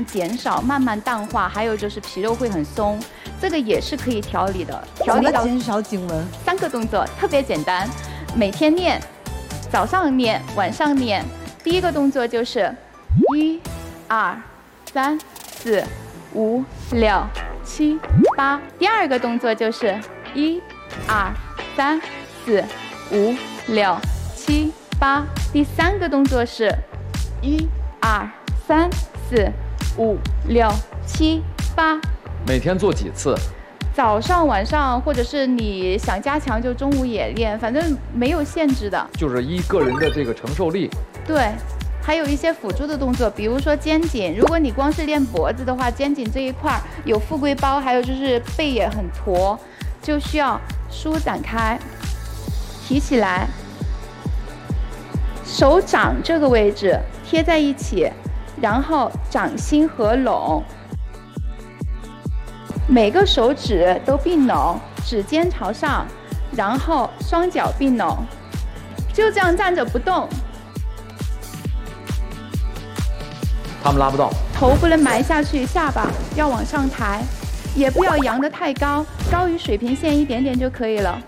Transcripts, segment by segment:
减少、慢慢淡化，还有就是皮肉会很松，这个也是可以调理的。调理到减少颈纹 ，3个动作特别简单，每天练，早上练，晚上练。第一个动作就是1、2、3、4、5、6、7、8。第二个动作就是1、2、3、4、5、6、7、8。第三个动作是1、2、3、4、5、6、7、8。 每天做几次？ 早上、晚上，或者是你想加强就中午也练，反正没有限制的。 就是依个人的这个承受力。 对，还有一些辅助的动作，比如说肩颈。如果你光是练脖子的话，肩颈这一块有富贵包，还有就是背也很驼，就需要舒展开，提起来，手掌这个位置贴在一起，然后掌心合拢。每个手指都并拢，指尖朝上，然后双脚并拢，就这样站着不动。 他们拉不到， 头不能埋下去，下巴要往上抬，也不要扬得太高，高于水平线一点点就可以了。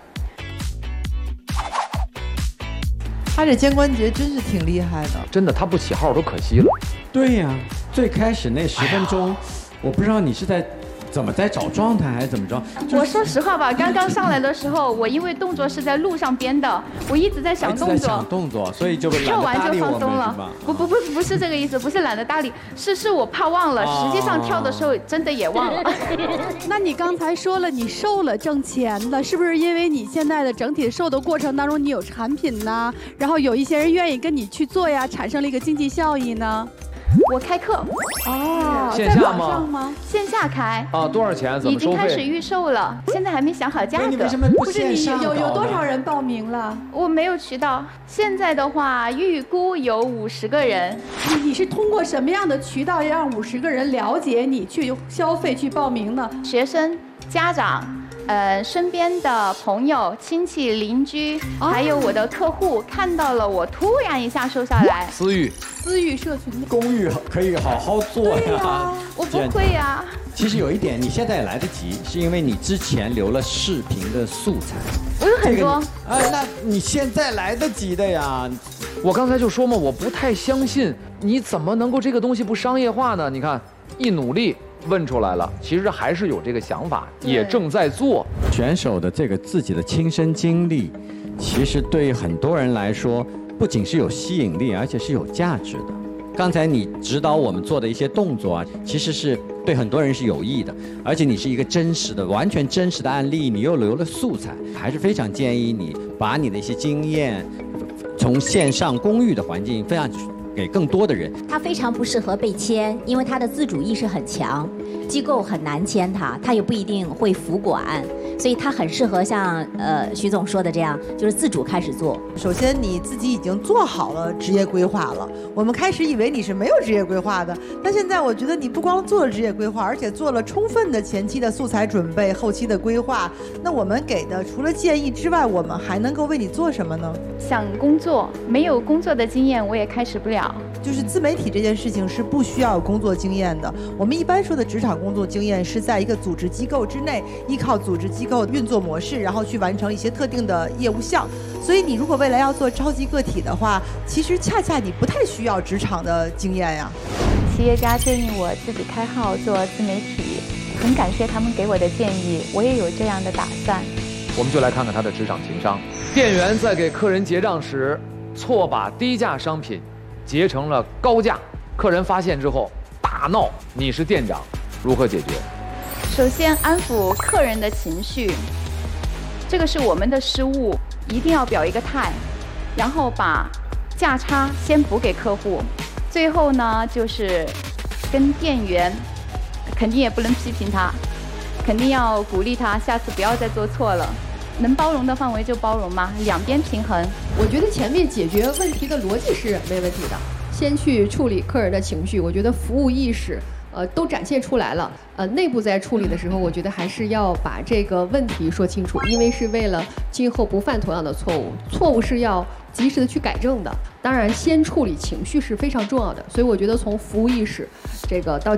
他这肩关节真是挺厉害的， 真的，他不起号都可惜了。 对呀，最开始那10分钟，我不知道你是怎么在找状态还是怎么着？ 我说实话吧，刚刚上来的时候，我因为动作是在路上编的，我一直在想动作， 所以就跳完就放松了。不是这个意思，不是懒得搭理，是我怕忘了，实际上跳的时候真的也忘了。 那你刚才说了你瘦了挣钱了，是不是因为你现在的整体瘦的过程当中，你有产品呢？然后有一些人愿意跟你去做呀，产生了一个经济效益呢？ 我开课哦， 线下吗？ 线下开啊，多少钱？怎么收费？ 已经开始预售了，现在还没想好价格。 你为什么不线上？ 有多少人报名了？ 我没有渠道，现在的话预估有50个人。 你是通过什么样的渠道让50个人了解你去消费去报名呢？ 学生、家长。身边的朋友、亲戚、邻居，还有我的客户看到了我突然一下瘦下来， 私域社群公寓可以好好做呀。 我不会呀。 其实有一点，你现在也来得及，是因为你之前留了视频的素材。 我有很多。 那你现在来得及的呀。 我刚才就说嘛，我不太相信，你怎么能够这个东西不商业化呢？你看，一努力。问出来了，其实还是有这个想法，也正在做。 选手的这个自己的亲身经历，其实对于很多人来说，不仅是有吸引力，而且是有价值的。刚才你指导我们做的一些动作啊，其实是对很多人是有益的，而且你是一个真实的、完全真实的案例，你又留了素材，还是非常建议你把你的一些经验，从线上公寓的环境分享给更多的人。 他非常不适合被签，因为他的自主意识很强，机构很难签他，他也不一定会服管，所以他很适合像徐总说的这样，就是自主开始做。 首先你自己已经做好了职业规划了，我们开始以为你是没有职业规划的，但现在我觉得你不光做了职业规划，而且做了充分的前期的素材准备，后期的规划。那我们给的除了建议之外，我们还能够为你做什么呢？ 想工作，没有工作的经验，我也开始不了。 就是自媒体这件事情是不需要有工作经验的。我们一般说的职场工作经验是在一个组织机构之内，依靠组织机构运作模式，然后去完成一些特定的业务项。所以你如果未来要做超级个体的话，其实恰恰你不太需要职场的经验呀。 企业家建议我自己开号做自媒体，很感谢他们给我的建议，我也有这样的打算。 我们就来看看他的职场情商。店员在给客人结账时，错把低价商品结成了高价，客人发现之后大闹，你是店长，如何解决？ 首先安抚客人的情绪，这个是我们的失误，一定要表一个态，然后把价差先补给客户，最后呢就是跟店员肯定也不能批评他，肯定要鼓励他下次不要再做错了，能包容的范围就包容嘛，两边平衡。 我觉得前面解决问题的逻辑是没问题的，先去处理客人的情绪，我觉得服务意识都展现出来了。内部在处理的时候，我觉得还是要把这个问题说清楚，因为是为了今后不犯同样的错误，错误是要及时的去改正的。当然，先处理情绪是非常重要的，所以我觉得从服务意识这个到